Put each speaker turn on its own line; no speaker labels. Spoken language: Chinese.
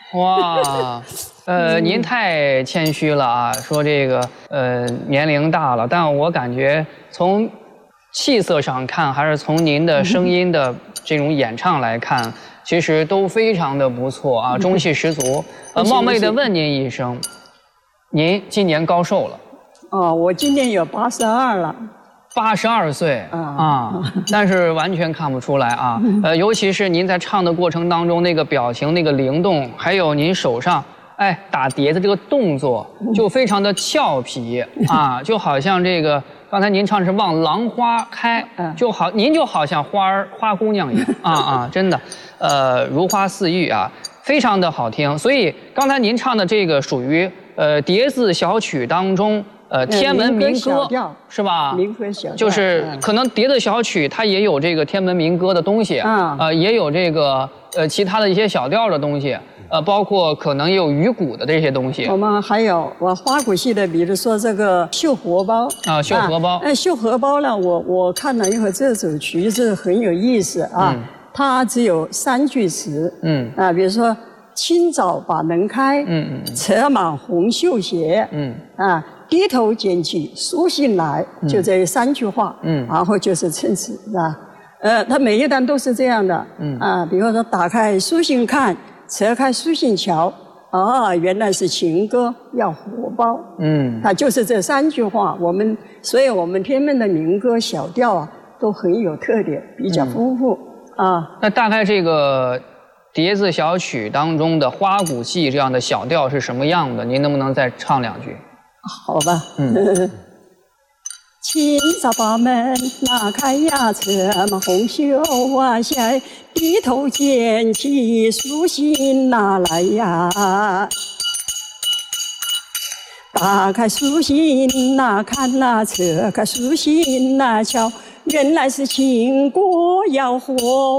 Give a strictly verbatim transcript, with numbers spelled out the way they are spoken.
哇，呃，
嗯、
您太谦虚了啊，说这个呃年龄大了，但我感觉从气色上看，还是从您的声音的这种演唱来看，其实都非常的不错啊，中气十足。呃，冒昧的问您一声，您今年高寿了？
哦，我今年有八十二了。
八十二岁啊，但是完全看不出来啊。呃，尤其是您在唱的过程当中，那个表情、那个灵动，还有您手上哎打碟子这个动作，就非常的俏皮啊，就好像这个刚才您唱是望郎花开，就好，您就好像花儿花姑娘一样啊啊，真的，呃，如花似玉啊，非常的好听。所以刚才您唱的这个属于呃叠字小曲当中。呃，天门民歌是吧？
民歌小调
就是可能叠的小曲，它也有这个天门民歌的东西，啊，呃，也有这个呃其他的一些小调的东西，呃，包括可能也有鱼鼓的这些东西。
我们还有我花鼓戏的，比如说这个绣荷包
啊，绣荷包。
哎，绣荷包呢，我我看了以后，这首曲子很有意思啊，嗯、它只有三句词，嗯啊，比如说。清早把门开，嗯嗯，扯满红绣鞋，嗯啊，低头捡起书信来，嗯、就这三句话，嗯，然后就是称词，是吧？呃，它每一段都是这样的，嗯啊，比如说打开书信看，扯开书信瞧，啊，原来是情歌要荷包，嗯，它就是这三句话。我们，所以我们天门的民歌小调啊，都很有特点，比较丰富、嗯、啊。
那大概这个。叠字小曲当中的花鼓戏这样的小调是什么样的？您能不能再唱两句？
好吧。嗯。清早把门拉开呀，扯满红袖啊下，低头捡起书信拿来呀。打开书信呐看呐，扯开书信呐瞧，原来是情歌要荷